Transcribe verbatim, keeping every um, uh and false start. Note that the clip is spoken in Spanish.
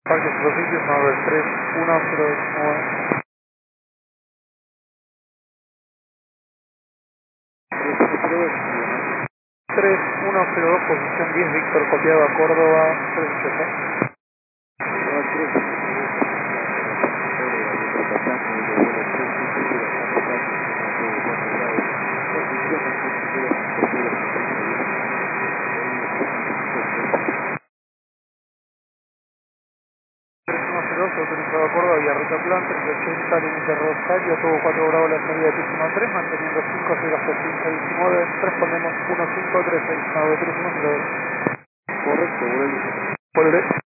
Parque Superficies, Maver tres uno cero nueve. tres uno cero dos, posición diez, Víctor, copiado a Córdoba, tres ochenta. tres uno cero dos, autorizado a Córdoba, vía ruta plan, tres ochenta, límite Rosario, tuvo cuatro grados la salida de Písima tres, manteniendo cinco cero hasta quince diecinueve, respondemos uno cinco tres seis, nueve tres uno cero dos. Correcto, Aurelio. Volveré.